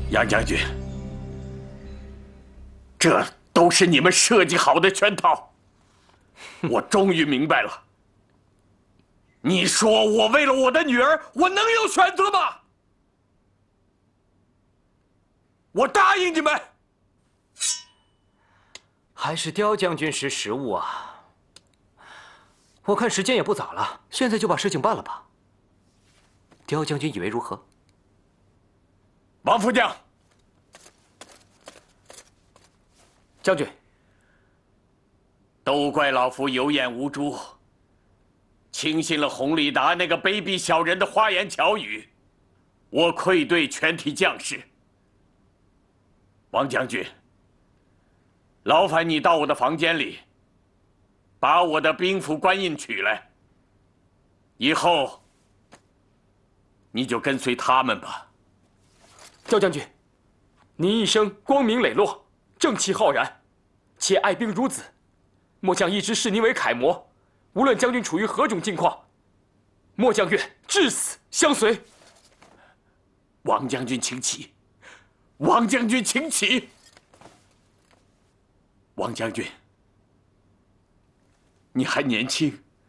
杨将军，这都是你们设计好的圈套。我终于明白了。你说我为了我的女儿，我能有选择吗？我答应你们。 还是刁将军识时务啊！我看时间也不早了，现在就把事情办了吧。刁将军以为如何？ 王副将， 将军， 都怪老夫有眼无珠，轻信了洪礼达那个卑鄙小人的花言巧语，我愧对全体将士。王将军，劳烦你到我的房间里，把我的兵符官印取来。以后，你就跟随他们吧。 刁将军，您一生光明磊落，正气浩然，且爱兵如子，末将一直视您为楷模。无论将军处于何种境况，末将愿至死相随。 王将军请起，王将军请起。王将军，你还年轻，